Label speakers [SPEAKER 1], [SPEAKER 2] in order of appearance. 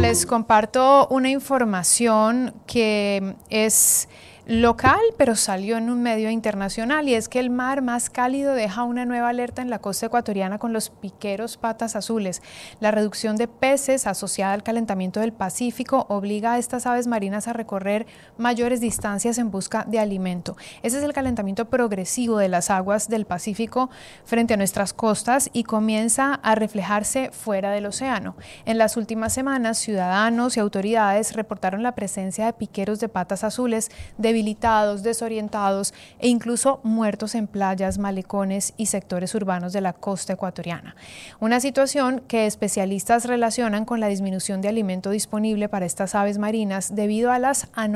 [SPEAKER 1] Les comparto una información que es local, pero salió en un medio internacional, y es que el mar más cálido deja una nueva alerta en la costa ecuatoriana con los piqueros patas azules. La reducción de peces asociada al calentamiento del Pacífico obliga a estas aves marinas a recorrer mayores distancias en busca de alimento. Ese es el calentamiento progresivo de las aguas del Pacífico frente a nuestras costas y comienza a reflejarse fuera del océano. En las últimas semanas, ciudadanos y autoridades reportaron la presencia de piqueros de patas azules debilitados, desorientados e incluso muertos en playas, malecones y sectores urbanos de la costa ecuatoriana. Una situación que especialistas relacionan con la disminución de alimento disponible para estas aves marinas debido a las